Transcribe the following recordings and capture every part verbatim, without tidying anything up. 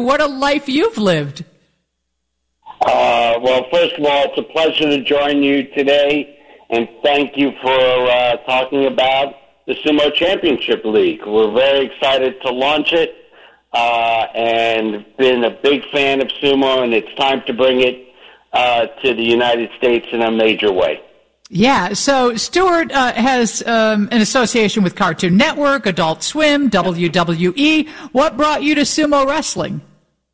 What a life you've lived. Uh, well, first of all, it's a pleasure to join you today, and thank you for uh, talking about the Sumo Championship League. We're very excited to launch it, uh, and been a big fan of sumo, and it's time to bring it uh, to the United States in a major way. Yeah, so Stuart uh, has um, an association with Cartoon Network, Adult Swim, W W E. What brought you to sumo wrestling?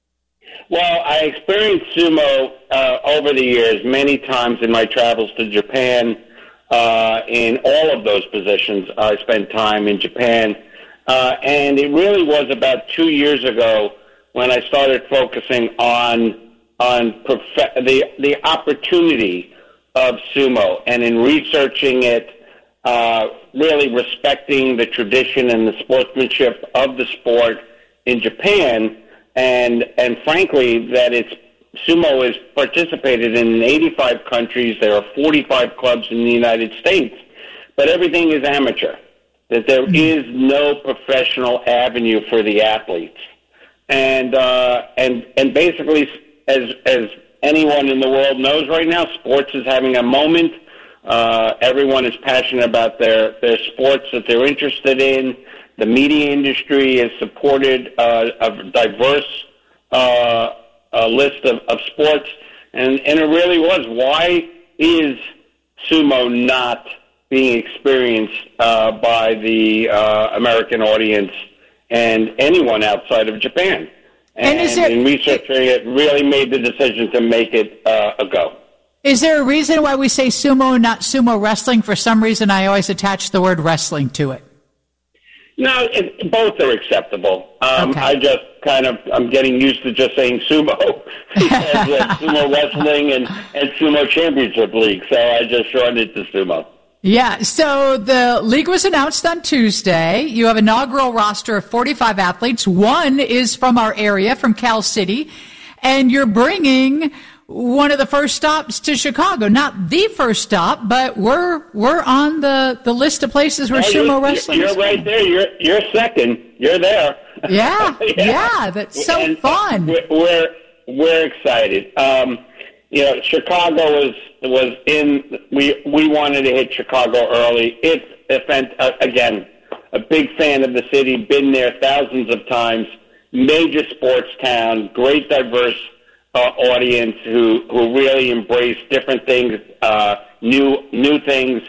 Well, I experienced sumo uh, over the years many times in my travels to Japan. Uh, in all of those positions, I spent time in Japan. Uh, and it really was about two years ago when I started focusing on on prof- the the opportunity of sumo, and in researching it, uh, really respecting the tradition and the sportsmanship of the sport in Japan. And and frankly, that it's sumo is participated in eighty-five countries. There are forty-five clubs in the United States, but everything is amateur. That there is no professional avenue for the athletes, and uh, and and basically, as as anyone in the world knows right now, sports is having a moment. Uh, everyone is passionate about their their sports that they're interested in. The media industry has supported uh, a diverse uh, a list of, of sports, and, and it really was, why is sumo not being experienced uh, by the uh, American audience and anyone outside of Japan? And, and there, in researching it, really made the decision to make it uh, a go. Is there a reason why we say sumo, not sumo wrestling? For some reason, I always attach the word wrestling to it. No, it, both are acceptable. Um, okay. I just kind of, I'm getting used to just saying sumo, because uh, sumo wrestling and, and sumo championship league, so I just shortened it to sumo. Yeah, so the league was announced on Tuesday. You have an inaugural roster of forty-five athletes. One is from our area, from Cal City, and you're bringing one of the first stops to Chicago. Not the first stop, but we're we're on the, the list of places where oh, sumo wrestling You're is right there. You're you're second. You're there. Yeah, yeah, yeah, that's so and fun. We're we're excited. Um, you know, Chicago was was in. We we wanted to hit Chicago early. It's uh, again a big fan of the city. Been there thousands of times. Major sports town. Great diverse uh, audience who who really embrace different things, uh, new new things.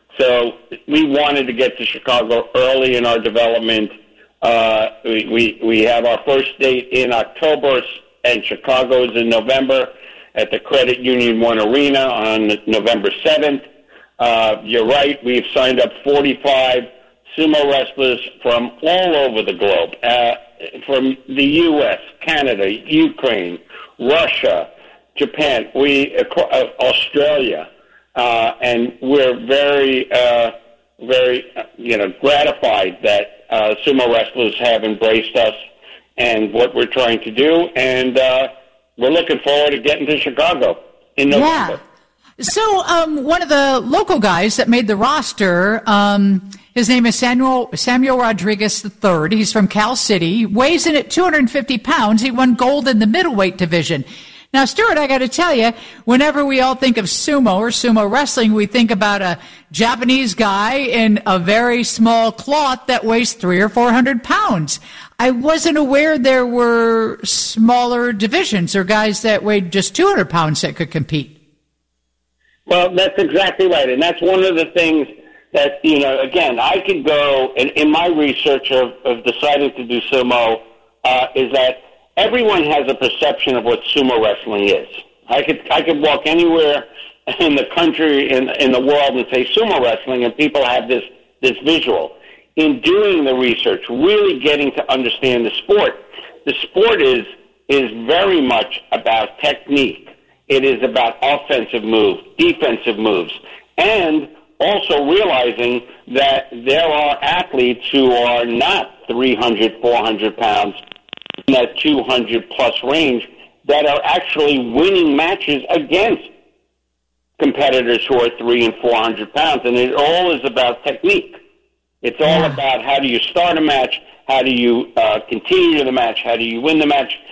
So we wanted to get to Chicago early in our development. Uh, we, we we have our first date in October, and Chicago is in November at the Credit Union One Arena on November seventh. Uh, you're right, we've signed up forty-five sumo wrestlers from all over the globe, uh, from the U S, Canada, Ukraine, Russia, Japan, we uh, Australia, uh, and we're very, uh, very, uh, you know, gratified that uh, sumo wrestlers have embraced us and what we're trying to do, and uh, we're looking forward to getting to Chicago in November. Yeah. So um, one of the local guys that made the roster, um, his name is Samuel Samuel Rodriguez the third. He's from Cal City. He weighs in at two hundred fifty pounds. He won gold in the middleweight division. Now, Stuart, I got to tell you, whenever we all think of sumo or sumo wrestling, we think about a Japanese guy in a very small cloth that weighs three or four hundred pounds. I wasn't aware there were smaller divisions or guys that weighed just two hundred pounds that could compete. Well, that's exactly right, and that's one of the things that, you know, again, I could go, and in my research of, of deciding to do sumo, uh, is that everyone has a perception of what sumo wrestling is. I could I could walk anywhere in the country, in in the world, and say sumo wrestling, and people have this this visual. In doing the research, really getting to understand the sport, the sport is is very much about technique. It is about offensive moves, defensive moves, and also realizing that there are athletes who are not three hundred, four hundred pounds, in that two hundred plus range, that are actually winning matches against competitors who are three and four hundred pounds. And it all is about technique. It's all yeah. about how do you start a match, how do you uh, continue the match, how do you win the match,